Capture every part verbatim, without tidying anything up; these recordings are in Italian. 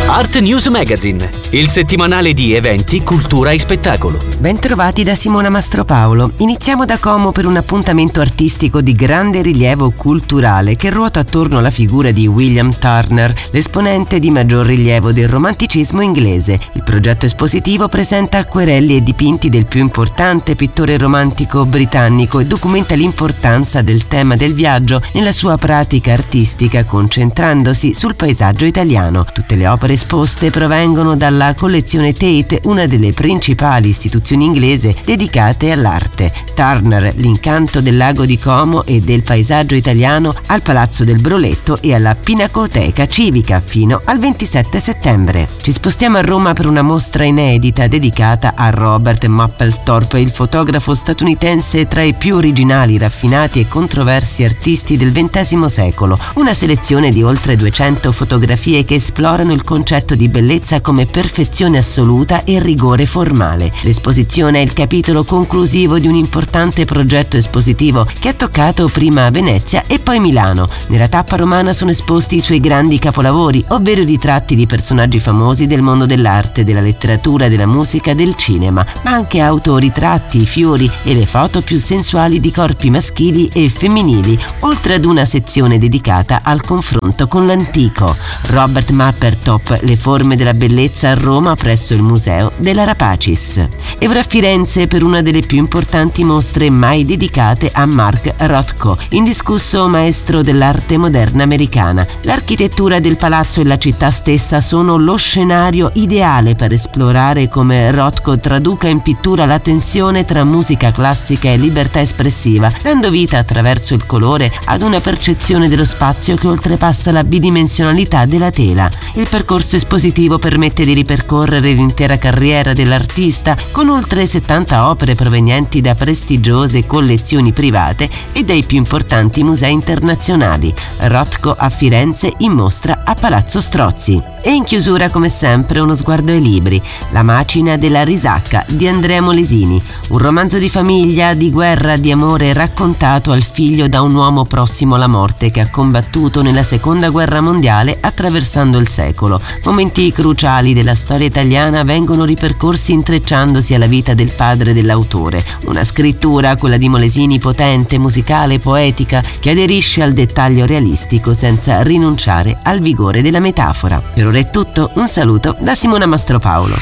Art News Magazine, il settimanale di eventi, cultura e spettacolo. Bentrovati da Simona Mastropaolo. Iniziamo da Como per un appuntamento artistico di grande rilievo culturale che ruota attorno alla figura di William Turner, l'esponente di maggior rilievo del romanticismo inglese. Il progetto espositivo presenta acquerelli e dipinti del più importante pittore romantico britannico e documenta l'importanza del tema del viaggio nella sua pratica artistica, concentrandosi sul paesaggio italiano. Tutte le opere esposte provengono dalla collezione Tate, una delle principali istituzioni inglesi dedicate all'arte. Turner, l'incanto del lago di Como e del paesaggio italiano al Palazzo del Broletto e alla Pinacoteca Civica fino al ventisette settembre. Ci spostiamo a Roma per una mostra inedita dedicata a Robert Mapplethorpe, il fotografo statunitense tra i più originali, raffinati e controversi artisti del ventesimo secolo. Una selezione di oltre duecento fotografie che esplorano il concetto di bellezza come perfezione assoluta e rigore formale. L'esposizione è il capitolo conclusivo di un importante progetto espositivo che ha toccato prima Venezia e poi Milano. Nella tappa romana sono esposti i suoi grandi capolavori, ovvero i ritratti di personaggi famosi del mondo dell'arte, della letteratura, della musica, del cinema, ma anche autoritratti, fiori e le foto più sensuali di corpi maschili e femminili, oltre ad una sezione dedicata al confronto con l'antico. Robert Mapplethorpe, le forme della bellezza a Roma presso il Museo della Rapacis. E ora a Firenze per una delle più importanti mostre mai dedicate a Mark Rothko, indiscusso maestro dell'arte moderna americana. L'architettura del palazzo e la città stessa sono lo scenario ideale per esplorare come Rothko traduca in pittura la tensione tra musica classica e libertà espressiva, dando vita attraverso il colore ad una percezione dello spazio che oltrepassa la bidimensionalità della tela. Il percorso espositivo permette di ripercorrere l'intera carriera dell'artista con oltre settanta opere provenienti da prestigiose collezioni private e dai più importanti musei internazionali. Rothko a Firenze in mostra a Palazzo Strozzi. E in chiusura, come sempre, uno sguardo ai libri. La macina della risacca di Andrea Molesini, un romanzo di famiglia, di guerra, di amore raccontato al figlio da un uomo prossimo alla morte che ha combattuto nella seconda guerra mondiale attraversando il secolo. Momenti cruciali della storia italiana vengono ripercorsi intrecciandosi alla vita del padre dell'autore. Una scrittura, quella di Molesini, potente, musicale, poetica, che aderisce al dettaglio realistico senza rinunciare al vigore della metafora. Per ora è tutto, un saluto da Simona Mastropaolo.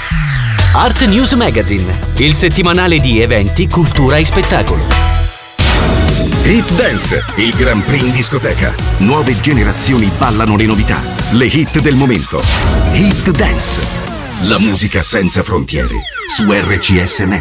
Art News Magazine, il settimanale di eventi, cultura e spettacolo. Hit Dance, il Grand Prix in discoteca. Nuove generazioni ballano le novità, le hit del momento. Hit Dance, la musica senza frontiere, su R C S Net.